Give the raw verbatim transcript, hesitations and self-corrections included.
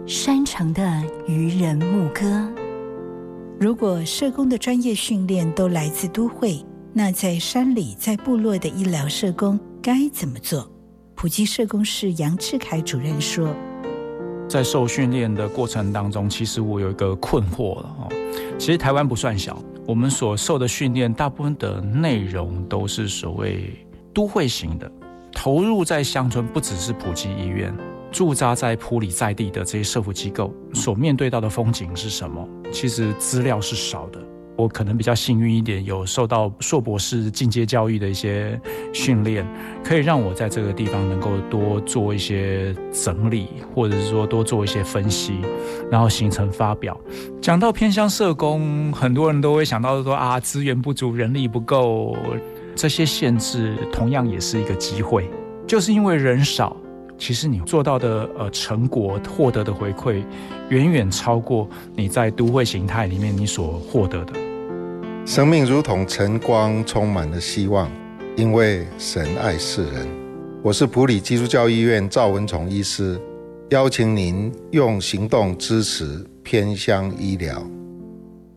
山城的渔人牧歌。如果社工的专业训练都来自都会，那在山里在部落的医疗社工该怎么做？普基社工室杨志凯主任说， 在受训练的过程当中，其实我有一个困惑了。其实台湾不算小，我们所受的训练大部分的内容都是所谓都会型的，投入在乡村，不只是普基医院，驻扎在埔里在地的这些社福机构所面对到的风景是什么？其实资料是少的。我可能比较幸运一点，有受到硕博士进阶教育的一些训练，可以让我在这个地方能够多做一些整理，或者是说多做一些分析，然后形成发表。讲到偏乡社工，很多人都会想到说啊，资源不足，人力不够，这些限制同样也是一个机会，就是因为人少，其实你做到的呃成果获得的回馈远远超过你在都会形态里面你所获得的。 生命如同晨光，充满了希望，因为神爱世人。我是埔里基督教医院赵文崇医师，邀请您用行动支持偏乡医疗。